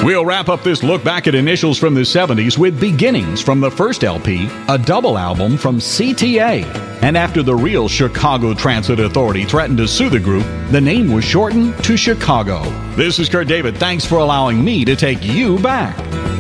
We'll wrap up this look back at initials from the 70s with Beginnings from the first LP, a double album from CTA. And after the real Chicago Transit Authority threatened to sue the group, the name was shortened to Chicago. This is Kurt David. Thanks for allowing me to take you back.